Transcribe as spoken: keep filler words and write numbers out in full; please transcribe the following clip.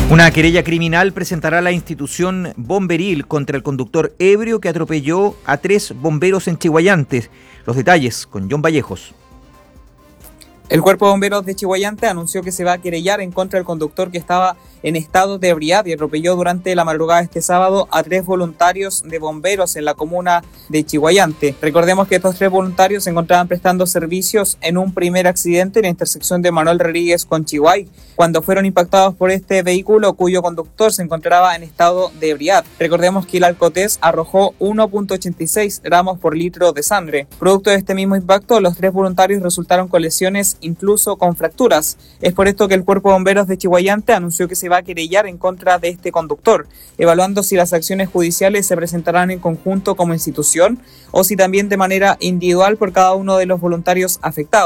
Una querella criminal presentará la institución bomberil contra el conductor ebrio que atropelló a tres bomberos en Chiguayante. Los detalles con John Vallejos. El Cuerpo de Bomberos de Chiguayante anunció que se va a querellar en contra del conductor que estaba en estado de ebriedad y atropelló durante la madrugada de este sábado a tres voluntarios de bomberos en la comuna de Chiguayante. Recordemos que estos tres voluntarios se encontraban prestando servicios en un primer accidente en la intersección de Manuel Rodríguez con Chiguay, cuando fueron impactados por este vehículo cuyo conductor se encontraba en estado de ebriedad. Recordemos que el alcotés arrojó uno punto ochenta y seis gramos por litro de sangre. Producto de este mismo impacto, los tres voluntarios resultaron con lesiones, incluso con fracturas. Es por esto que el Cuerpo de Bomberos de Chiguayante anunció que se va a querellar en contra de este conductor, evaluando si las acciones judiciales se presentarán en conjunto como institución o si también de manera individual por cada uno de los voluntarios afectados.